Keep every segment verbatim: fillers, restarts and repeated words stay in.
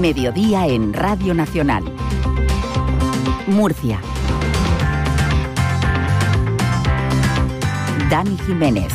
Mediodía en Radio Nacional. Murcia. Dani Jiménez.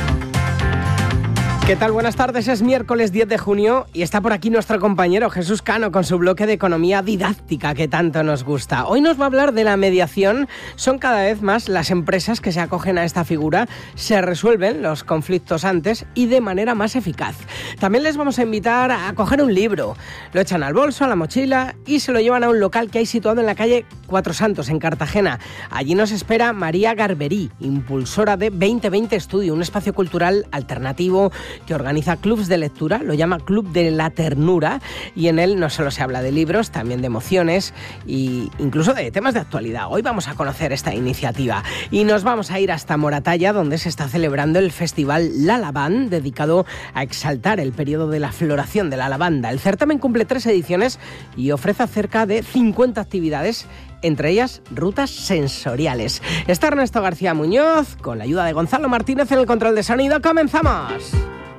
¿Qué tal? Buenas tardes, es miércoles diez de junio y está por aquí nuestro compañero Jesús Cano con su bloque de economía didáctica que tanto nos gusta. Hoy nos va a hablar de la mediación. Son cada vez más las empresas que se acogen a esta figura, se resuelven los conflictos antes y de manera más eficaz. También les vamos a invitar a coger un libro, lo echan al bolso, a la mochila y se lo llevan a un local que hay situado en la calle Cuatro Santos, en Cartagena. Allí nos espera María Garberí, impulsora de veinte veinte Estudio, un espacio cultural alternativo que organiza clubs de lectura, lo llama Club de la Ternura, y en él no solo se habla de libros, también de emociones e incluso de temas de actualidad. Hoy vamos a conocer esta iniciativa y nos vamos a ir hasta Moratalla, donde se está celebrando el festival La Lavand, dedicado a exaltar el periodo de la floración de la lavanda. El certamen cumple tres ediciones y ofrece cerca de cincuenta actividades, entre ellas rutas sensoriales. Está Ernesto García Muñoz, con la ayuda de Gonzalo Martínez en el control de sonido. ¡Comenzamos!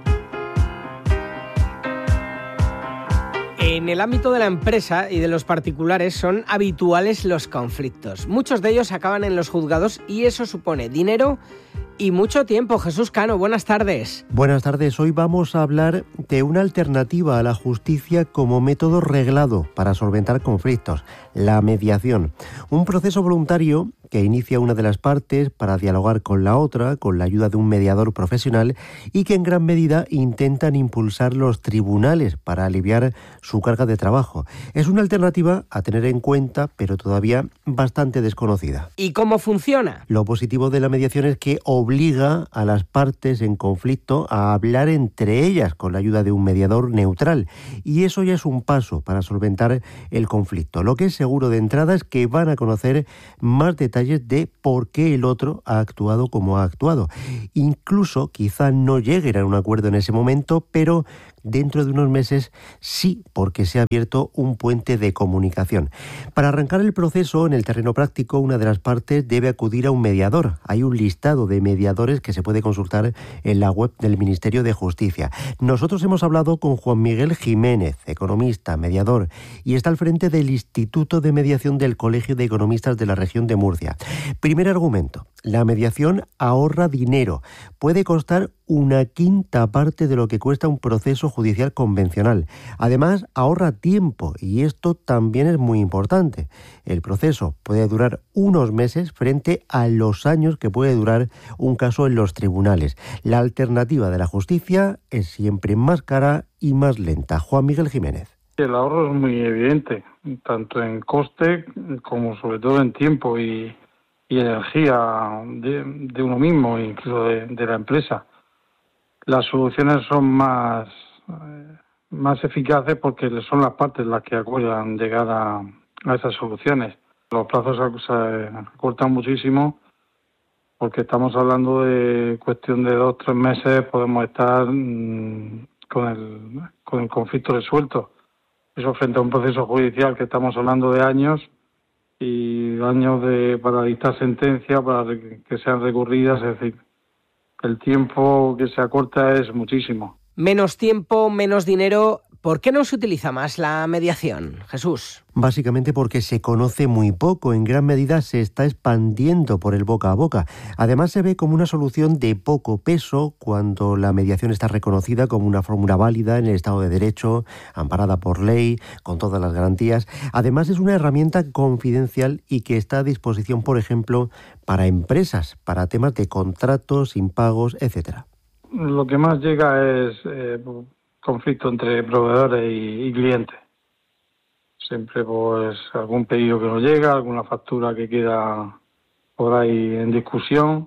En el ámbito de la empresa y de los particulares son habituales los conflictos. Muchos de ellos acaban en los juzgados y eso supone dinero y mucho tiempo. Jesús Cano, buenas tardes. Buenas tardes. Hoy vamos a hablar de una alternativa a la justicia como método reglado para solventar conflictos, la mediación. Un proceso voluntario que inicia una de las partes para dialogar con la otra, con la ayuda de un mediador profesional, y que en gran medida intentan impulsar los tribunales para aliviar su carga de trabajo. Es una alternativa a tener en cuenta, pero todavía bastante desconocida. ¿Y cómo funciona? Lo positivo de la mediación es que obliga a las partes en conflicto a hablar entre ellas con la ayuda de un mediador neutral, y eso ya es un paso para solventar el conflicto. Lo que es seguro de entrada es que van a conocer más detalles de por qué el otro ha actuado como ha actuado. Incluso quizá no lleguen a un acuerdo en ese momento, pero dentro de unos meses sí, porque se ha abierto un puente de comunicación. Para arrancar el proceso en el terreno práctico, una de las partes debe acudir a un mediador. Hay un listado de mediadores que se puede consultar en la web del Ministerio de Justicia. Nosotros hemos hablado con Juan Miguel Jiménez, economista, mediador, y está al frente del Instituto de Mediación del Colegio de Economistas de la región de Murcia. Primer argumento: la mediación ahorra dinero. Puede costar una quinta parte de lo que cuesta un proceso judicial convencional. Además, ahorra tiempo y esto también es muy importante. El proceso puede durar unos meses frente a los años que puede durar un caso en los tribunales. La alternativa de la justicia es siempre más cara y más lenta. Juan Miguel Jiménez. El ahorro es muy evidente, tanto en coste como sobre todo en tiempo y, y energía de, de uno mismo, incluso de, de la empresa. Las soluciones son más, eh, más eficaces porque son las partes las que acuerdan llegar a, a esas soluciones. Los plazos se acortan muchísimo porque estamos hablando de cuestión de dos o tres meses, podemos estar mmm, con, el, con el conflicto resuelto. Eso frente a un proceso judicial que estamos hablando de años y años de para dictar sentencia, para que sean recurridas, es decir, el tiempo que se acorta es muchísimo. Menos tiempo, menos dinero. ¿Por qué no se utiliza más la mediación, Jesús? Básicamente porque se conoce muy poco, en gran medida se está expandiendo por el boca a boca. Además se ve como una solución de poco peso cuando la mediación está reconocida como una fórmula válida en el Estado de Derecho, amparada por ley, con todas las garantías. Además es una herramienta confidencial y que está a disposición, por ejemplo, para empresas, para temas de contratos, impagos, etcétera. Lo que más llega es eh, conflicto entre proveedores y, y clientes. Siempre pues algún pedido que no llega, alguna factura que queda por ahí en discusión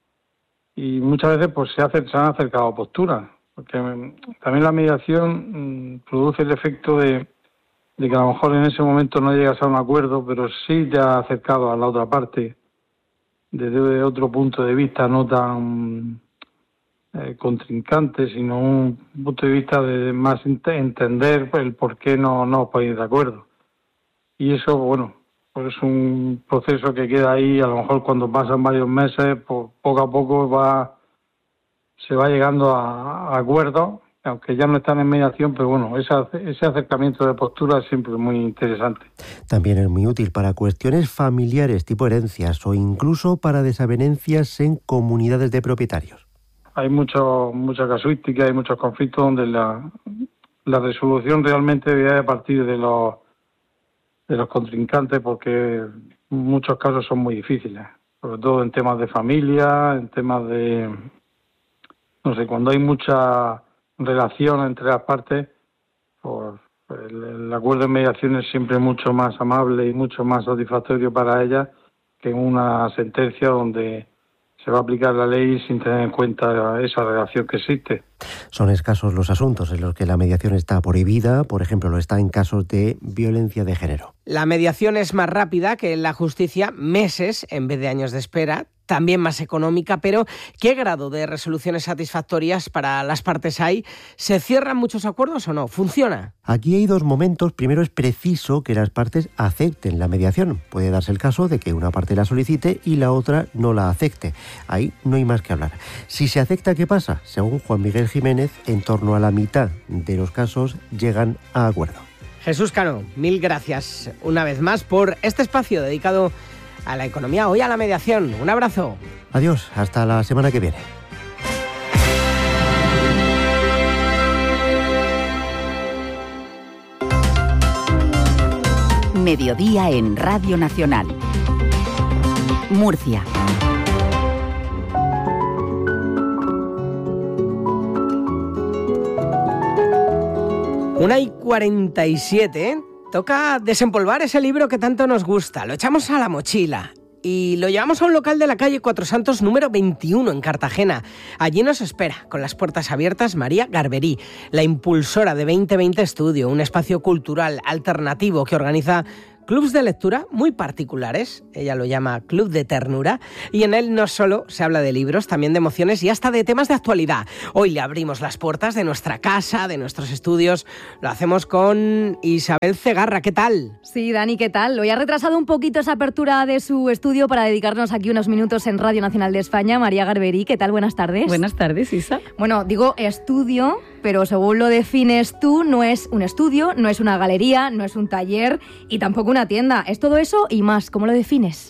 y muchas veces pues se, hace, se han acercado posturas, porque también la mediación mmm, produce el efecto de, de que a lo mejor en ese momento no llegas a un acuerdo, pero sí te ha acercado a la otra parte desde otro punto de vista no tan eh, contrincante, sino un punto de vista de más entender el por qué no, no os ponéis de acuerdo. Y eso, bueno, pues es un proceso que queda ahí, a lo mejor cuando pasan varios meses, pues poco a poco va se va llegando a, a acuerdos aunque ya no están en mediación, pero bueno, esa, ese acercamiento de postura es siempre muy interesante. También es muy útil para cuestiones familiares tipo herencias o incluso para desavenencias en comunidades de propietarios. Hay mucho, mucha casuística, hay muchos conflictos donde la, la resolución realmente debe a partir de los, de los contrincantes, porque en muchos casos son muy difíciles, sobre todo en temas de familia, en temas de, no sé, cuando hay mucha relación entre las partes, pues el, el acuerdo de mediación es siempre mucho más amable y mucho más satisfactorio para ellas que una sentencia donde se va a aplicar la ley sin tener en cuenta esa relación que existe. Son escasos los asuntos en los que la mediación está prohibida, por ejemplo, lo está en casos de violencia de género. La mediación es más rápida que la justicia, meses en vez de años de espera, también más económica, pero ¿qué grado de resoluciones satisfactorias para las partes hay? ¿Se cierran muchos acuerdos o no? ¿Funciona? Aquí hay dos momentos. Primero, es preciso que las partes acepten la mediación. Puede darse el caso de que una parte la solicite y la otra no la acepte. Ahí no hay más que hablar. Si se acepta, ¿qué pasa? Según Juan Miguel Jiménez, en torno a la mitad de los casos llegan a acuerdo. Jesús Cano, mil gracias una vez más por este espacio dedicado a la economía, hoy a la mediación. Un abrazo. Adiós, hasta la semana que viene. Mediodía en Radio Nacional. Murcia. Una y cuarenta y siete, ¿eh? Toca desempolvar ese libro que tanto nos gusta. Lo echamos a la mochila y lo llevamos a un local de la calle Cuatro Santos número veintiuno en Cartagena. Allí nos espera, con las puertas abiertas, María Garberí, la impulsora de veinte veinte Estudio, un espacio cultural alternativo que organiza clubs de lectura muy particulares. Ella lo llama Club de Ternura, y en él no solo se habla de libros, también de emociones y hasta de temas de actualidad. Hoy le abrimos las puertas de nuestra casa, de nuestros estudios. Lo hacemos con Isabel Cegarra. ¿Qué tal? Sí, Dani, ¿qué tal? Hoy ha retrasado un poquito esa apertura de su estudio para dedicarnos aquí unos minutos en Radio Nacional de España. María Garberí, ¿qué tal? Buenas tardes. Buenas tardes, Isa. Bueno, digo estudio, pero según lo defines tú, no es un estudio, no es una galería, no es un taller y tampoco una tienda. Es todo eso y más. ¿Cómo lo defines?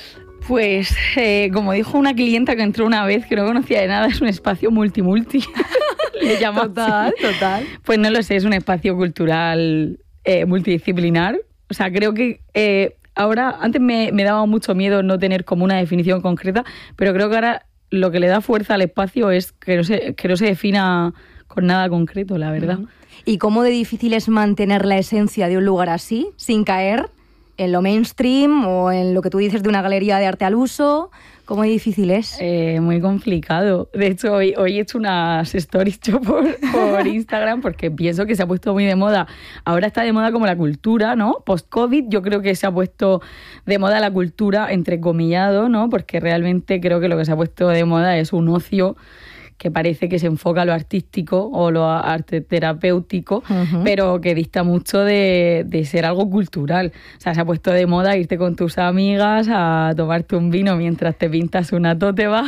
Pues, eh, como dijo una clienta que entró una vez, que no conocía de nada, es un espacio multi-multi. Le llamo Total, así. total. Pues no lo sé, es un espacio cultural eh, multidisciplinar. O sea, creo que eh, ahora, antes me, me daba mucho miedo no tener como una definición concreta, pero creo que ahora lo que le da fuerza al espacio es que no se, que no se defina con nada concreto, la verdad. Uh-huh. ¿Y cómo de difícil es mantener la esencia de un lugar así, sin caer en lo mainstream o en lo que tú dices de una galería de arte al uso? ¿Cómo de difícil es? Eh, muy complicado. De hecho, hoy, hoy he hecho unas stories yo por, por Instagram porque pienso que se ha puesto muy de moda. Ahora está de moda como la cultura, ¿no? Post-COVID yo creo que se ha puesto de moda la cultura, entrecomillado, ¿no? Porque realmente creo que lo que se ha puesto de moda es un ocio que parece que se enfoca a lo artístico o lo arte terapéutico, uh-huh. pero que dista mucho de, de ser algo cultural. O sea, se ha puesto de moda irte con tus amigas a tomarte un vino mientras te pintas una tote bag,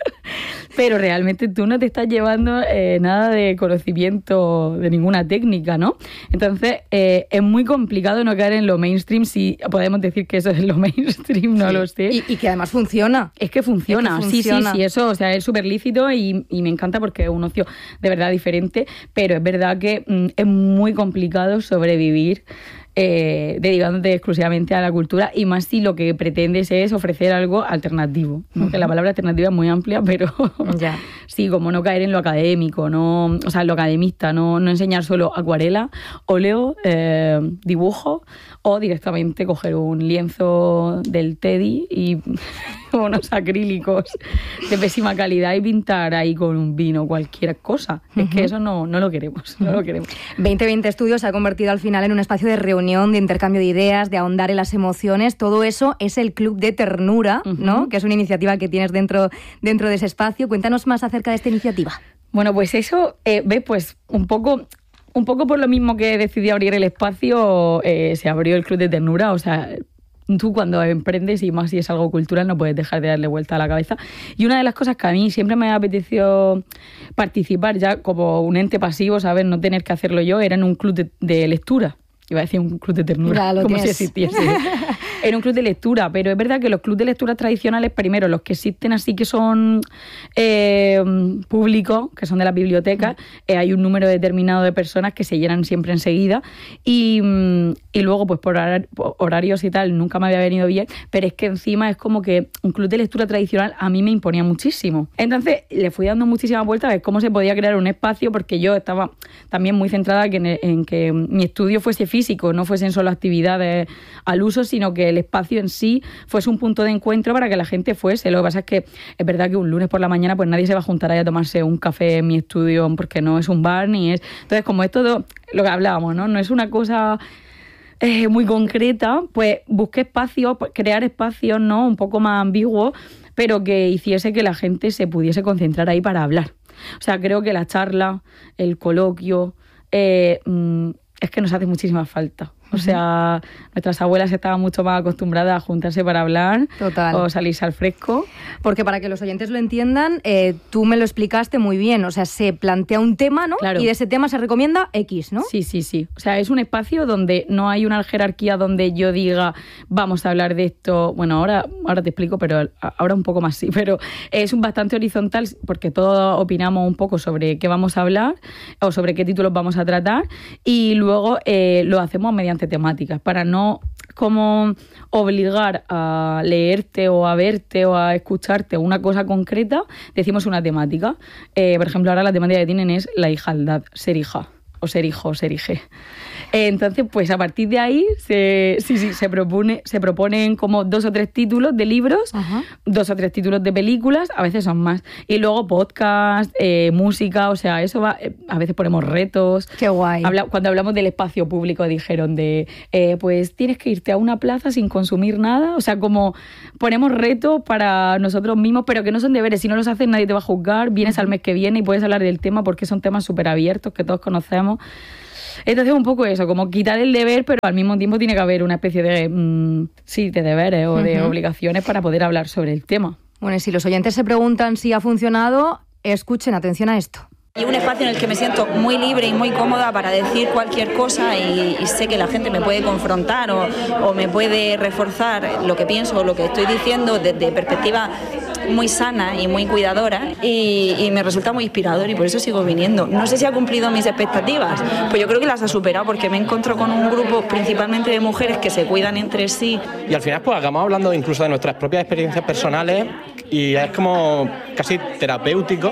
pero realmente tú no te estás llevando eh, nada de conocimiento de ninguna técnica, ¿no? Entonces, eh, es muy complicado no caer en lo mainstream, si podemos decir que eso es lo mainstream, no sí. lo sé. Y, y que además funciona. Es que funciona, es que funciona. sí, sí, sí, eso, o sea, es súper lícito y, y me encanta porque es un ocio de verdad diferente, pero es verdad que mm, es muy complicado sobrevivir Eh, dedicándote exclusivamente a la cultura, y más si lo que pretendes es ofrecer algo alternativo, ¿no? Uh-huh. Que la palabra alternativa es muy amplia, pero ya. sí, como no caer en lo académico, no, o sea, en lo academista, no, no enseñar solo acuarela, óleo, eh, dibujo, o directamente coger un lienzo del Teddy y unos acrílicos de pésima calidad y pintar ahí con un vino cualquier cosa. Uh-huh. Es que eso no, no lo queremos, no lo queremos. veinte veinte Estudios se ha convertido al final en un espacio de reunión, de intercambio de ideas, de ahondar en las emociones. Todo eso es el Club de Ternura, uh-huh. ¿no? Que es una iniciativa que tienes dentro, dentro de ese espacio. Cuéntanos más acerca de esta iniciativa. Bueno, pues eso, eh, ve, pues un poco... Un poco por lo mismo que decidí abrir el espacio, eh, se abrió el Club de Ternura. O sea, tú cuando emprendes y más si es algo cultural no puedes dejar de darle vuelta a la cabeza. Y una de las cosas que a mí siempre me ha apetecido participar ya como un ente pasivo, ¿sabes? No tener que hacerlo yo, era en un club de, de lectura. Iba a decir un club de ternura, como tienes. Si existiese. Era un club de lectura, pero es verdad que los clubes de lectura tradicionales, primero, los que existen así que son eh, públicos, que son de las bibliotecas, eh, hay un número determinado de personas que se llenan siempre enseguida y, y luego, pues por horarios y tal, nunca me había venido bien, pero es que encima es como que un club de lectura tradicional a mí me imponía muchísimo. Entonces, le fui dando muchísimas vueltas a ver cómo se podía crear un espacio, porque yo estaba también muy centrada en, en que mi estudio fuese físico, no fuesen solo actividades al uso, sino que el espacio en sí fuese un punto de encuentro para que la gente fuese. Lo que pasa es que es verdad que un lunes por la mañana pues nadie se va a juntar ahí a tomarse un café en mi estudio porque no es un bar ni es... Entonces, como es todo lo que hablábamos, ¿no? No es una cosa eh, muy concreta, pues busqué espacios, crear espacios, ¿no? Un poco más ambiguos, pero que hiciese que la gente se pudiese concentrar ahí para hablar. O sea, creo que la charla, el coloquio... Eh, mmm, es que nos hace muchísima falta. O sea, nuestras abuelas estaban mucho más acostumbradas a juntarse para hablar. Total. O salirse al fresco. Porque para que los oyentes lo entiendan, eh, tú me lo explicaste muy bien. O sea, se plantea un tema, ¿no? Claro. Y de ese tema se recomienda X, ¿no? Sí, sí, sí. O sea, es un espacio donde no hay una jerarquía donde yo diga, vamos a hablar de esto. Bueno, ahora, ahora te explico, pero ahora un poco más sí. Pero es un bastante horizontal porque todos opinamos un poco sobre qué vamos a hablar o sobre qué títulos vamos a tratar y luego eh, lo hacemos mediante temáticas, para no como obligar a leerte o a verte o a escucharte una cosa concreta, decimos una temática. Eh, por ejemplo, ahora la temática que tienen es la hijaldad, ser hija o ser hijo o ser hije. Eh, entonces, pues a partir de ahí se, sí, sí, se, propone, se proponen como dos o tres títulos de libros, Ajá. dos o tres títulos de películas, a veces son más. Y luego podcast, eh, música, o sea, eso va, eh, a veces ponemos retos. Qué guay. Habla, cuando hablamos del espacio público dijeron de, eh, pues tienes que irte a una plaza sin consumir nada, o sea, como ponemos retos para nosotros mismos, pero que no son deberes, si no los haces nadie te va a juzgar, vienes Ajá. al mes que viene y puedes hablar del tema porque son temas súper abiertos que todos conocemos. Entonces un poco eso, como quitar el deber, pero al mismo tiempo tiene que haber una especie de, mmm, sí, de deberes o de uh-huh. obligaciones para poder hablar sobre el tema. Bueno, y si los oyentes se preguntan si ha funcionado, escuchen, atención a esto. Y un espacio en el que me siento muy libre y muy cómoda para decir cualquier cosa y, y sé que la gente me puede confrontar o, o me puede reforzar lo que pienso o lo que estoy diciendo desde perspectiva muy sana y muy cuidadora y, y me resulta muy inspirador y por eso sigo viniendo. No sé si ha cumplido mis expectativas, pues yo creo que las ha superado porque me encuentro con un grupo principalmente de mujeres que se cuidan entre sí. Y al final pues acabamos hablando incluso de nuestras propias experiencias personales y es como casi terapéutico.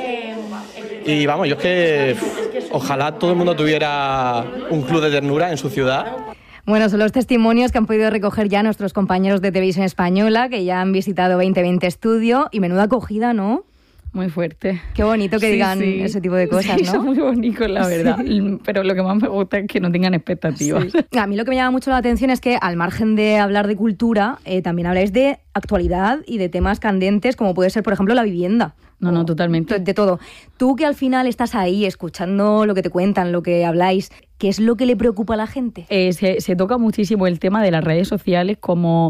Y vamos, yo es que ojalá todo el mundo tuviera un club de ternura en su ciudad. Bueno, son los testimonios que han podido recoger ya nuestros compañeros de Televisión Española, que ya han visitado veinte veinte Estudio, y menuda acogida, ¿no? Muy fuerte. Qué bonito que sí, digan sí. ese tipo de cosas, sí, ¿no? Son muy bonitos, la verdad. Sí. Pero lo que más me gusta es que no tengan expectativas. Sí. A mí lo que me llama mucho la atención es que, al margen de hablar de cultura, eh, también habláis de actualidad y de temas candentes, como puede ser, por ejemplo, la vivienda. No, no, totalmente. De todo. Tú que al final estás ahí escuchando lo que te cuentan, lo que habláis, ¿qué es lo que le preocupa a la gente? Eh, se, se toca muchísimo el tema de las redes sociales como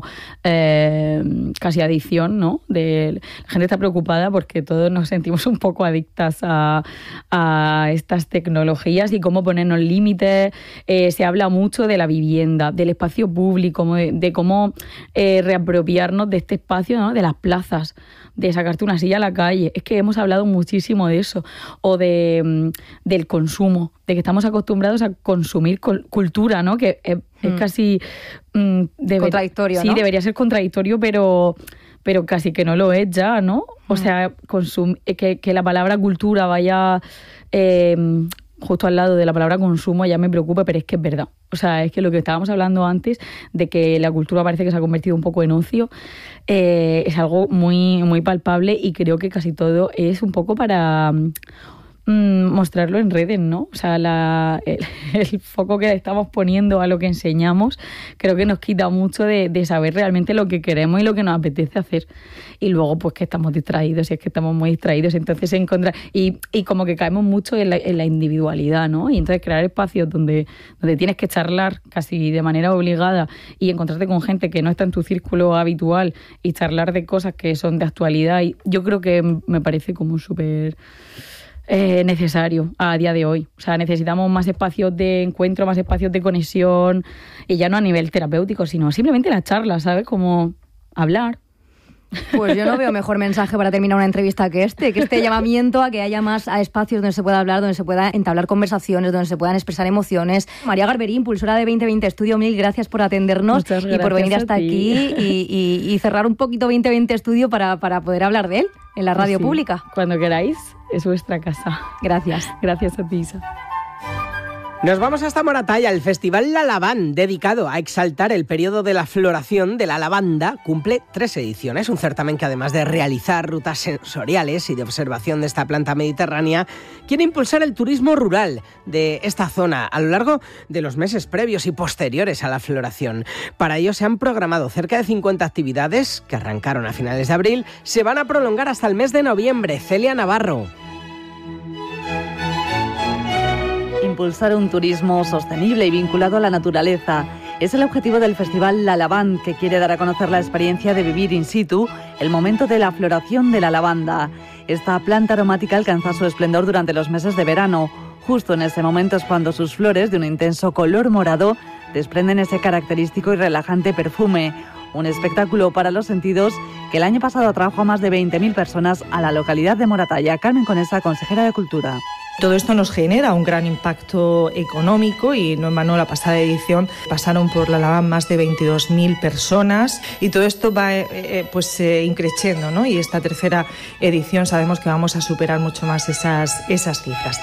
eh, casi adicción, ¿no? De, la gente está preocupada porque todos nos sentimos un poco adictas a, a estas tecnologías y cómo ponernos límites. Eh, se habla mucho de la vivienda, del espacio público, de, de cómo eh, reapropiarnos de este espacio, ¿no? De las plazas, de sacarte una silla a la calle. Es que hemos hablado muchísimo de eso. O de, del consumo, de que estamos acostumbrados a consumir cultura, ¿no? Que es, mm. es casi... Mm, debe, contradictorio, sí, ¿no? Sí, debería ser contradictorio, pero, pero casi que no lo es ya, ¿no? O mm. sea, consum- que, que la palabra cultura vaya... Eh, justo al lado de la palabra consumo ya me preocupa, pero es que es verdad. O sea, es que lo que estábamos hablando antes, de que la cultura parece que se ha convertido un poco en ocio, eh, es algo muy, muy palpable y creo que casi todo es un poco para, mmm, mostrarlo en redes, ¿no? O sea, la, el, el foco que estamos poniendo a lo que enseñamos creo que nos quita mucho de, de saber realmente lo que queremos y lo que nos apetece hacer. Y luego, pues que estamos distraídos, y es que estamos muy distraídos, entonces encontrar y, y como que caemos mucho en la, en la individualidad, ¿no? Y entonces crear espacios donde, donde tienes que charlar casi de manera obligada y encontrarte con gente que no está en tu círculo habitual y charlar de cosas que son de actualidad. Y yo creo que me parece como súper eh, necesario a día de hoy. O sea, necesitamos más espacios de encuentro, más espacios de conexión, y ya no a nivel terapéutico, sino simplemente la charla, ¿sabes? Como hablar. Pues yo no veo mejor mensaje para terminar una entrevista que este, que este llamamiento a que haya más a espacios donde se pueda hablar, donde se pueda entablar conversaciones, donde se puedan expresar emociones. María Garberí, impulsora de veinte veinte Estudio, mil gracias por atendernos y por venir hasta aquí y, y, y cerrar un poquito veinte veinte Estudio para, para poder hablar de él en la radio sí, pública. Cuando queráis, es vuestra casa. Gracias. Gracias a ti, Isa. Nos vamos hasta Moratalla. El Festival La Lavand, dedicado a exaltar el periodo de la floración de la lavanda, cumple tres ediciones. Un certamen que, además de realizar rutas sensoriales y de observación de esta planta mediterránea, quiere impulsar el turismo rural de esta zona a lo largo de los meses previos y posteriores a la floración. Para ello se han programado cerca de cincuenta actividades que arrancaron a finales de abril. Se van a prolongar hasta el mes de noviembre. Celia Navarro. Impulsar un turismo sostenible y vinculado a la naturaleza es el objetivo del Festival La Lavand, que quiere dar a conocer la experiencia de vivir in situ el momento de la floración de la lavanda. Esta planta aromática alcanza su esplendor durante los meses de verano. Justo en ese momento es cuando sus flores, de un intenso color morado, desprenden ese característico y relajante perfume. Un espectáculo para los sentidos que el año pasado atrajo a más de veinte mil personas a la localidad de Moratalla. Carmen Conesa, consejera de Cultura. Todo esto nos genera un gran impacto económico y no en vano la pasada edición pasaron por la Lavand más de veintidós mil personas y todo esto va eh, pues eh, increciendo, ¿no? Y esta tercera edición sabemos que vamos a superar mucho más esas, esas cifras.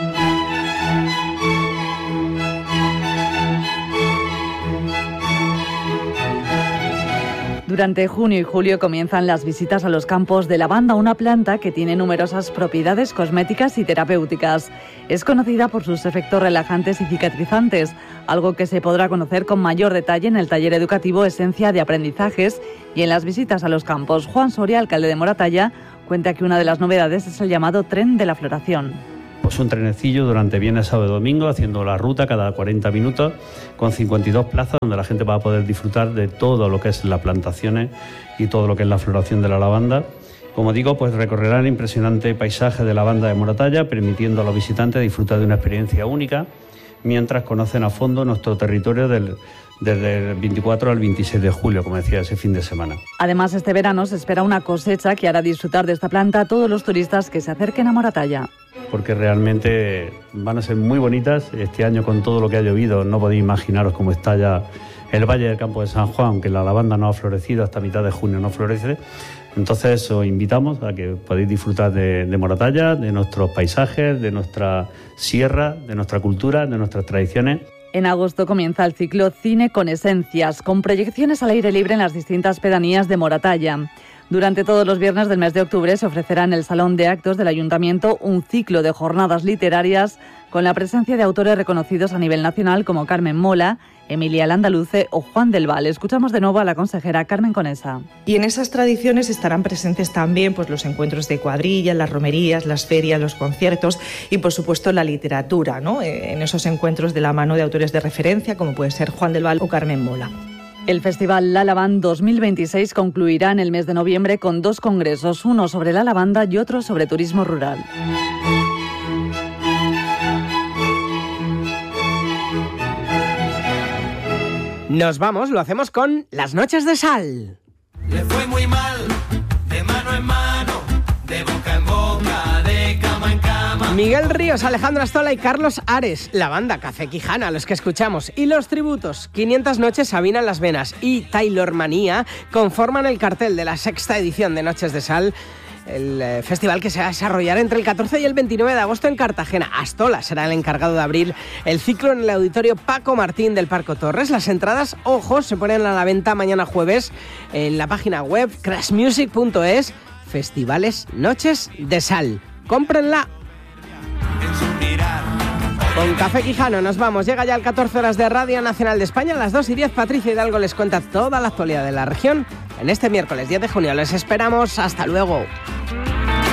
Durante junio y julio comienzan las visitas a los campos de lavanda, una planta que tiene numerosas propiedades cosméticas y terapéuticas. Es conocida por sus efectos relajantes y cicatrizantes, algo que se podrá conocer con mayor detalle en el taller educativo Esencia de Aprendizajes y en las visitas a los campos. Juan Soria, alcalde de Moratalla, cuenta que una de las novedades es el llamado tren de la floración. Pues un trenecillo durante viernes, sábado y domingo, haciendo la ruta cada cuarenta minutos, con cincuenta y dos plazas, donde la gente va a poder disfrutar de todo lo que es las plantaciones y todo lo que es la floración de la lavanda. Como digo, pues recorrerán el impresionante paisaje de lavanda de Moratalla, permitiendo a los visitantes disfrutar de una experiencia única, mientras conocen a fondo nuestro territorio del, desde el veinticuatro al veintiséis de julio, como decía, ese fin de semana. Además, este verano se espera una cosecha que hará disfrutar de esta planta a todos los turistas que se acerquen a Moratalla. Porque realmente van a ser muy bonitas. Este año, con todo lo que ha llovido, no podéis imaginaros cómo está ya el Valle del Campo de San Juan, aunque la lavanda no ha florecido, hasta mitad de junio no florece. Entonces os invitamos a que podáis disfrutar de, de Moratalla, de nuestros paisajes, de nuestra sierra, de nuestra cultura, de nuestras tradiciones. En agosto comienza el ciclo Cine con Esencias, con proyecciones al aire libre en las distintas pedanías de Moratalla. Durante todos los viernes del mes de octubre se ofrecerá en el Salón de Actos del Ayuntamiento un ciclo de jornadas literarias con la presencia de autores reconocidos a nivel nacional como Carmen Mola, Emilia Landaluce o Juan del Val. Escuchamos de nuevo a la consejera Carmen Conesa. Y en esas tradiciones estarán presentes también pues, los encuentros de cuadrillas, las romerías, las ferias, los conciertos y, por supuesto, la literatura, ¿no? En esos encuentros de la mano de autores de referencia como puede ser Juan del Val o Carmen Mola. El Festival La Lavand dos mil veintiséis concluirá en el mes de noviembre con dos congresos, uno sobre la lavanda y otro sobre turismo rural. Nos vamos, lo hacemos con Las Noches de Sal. Le fue muy mal, de mano en mano, de boca en boca, de cama en cama. Miguel Ríos, Alejandro Astola y Carlos Ares, la banda Café Quijana, los que escuchamos, y los tributos quinientas noches Sabina en las Venas y Taylor Manía conforman el cartel de la sexta edición de Noches de Sal, el eh, festival que se va a desarrollar entre el catorce y el veintinueve de agosto en Cartagena. Astola será el encargado de abrir el ciclo en el auditorio Paco Martín del Parco Torres. Las entradas, ojo, se ponen a la venta mañana jueves en la página web crash music punto es. Festivales Noches de Sal. ¡Cómprenla! Con Café Quijano nos vamos. Llega ya el catorce horas de Radio Nacional de España. A las dos y diez, Patricia Hidalgo les cuenta toda la actualidad de la región en este miércoles diez de junio. Les esperamos. Hasta luego.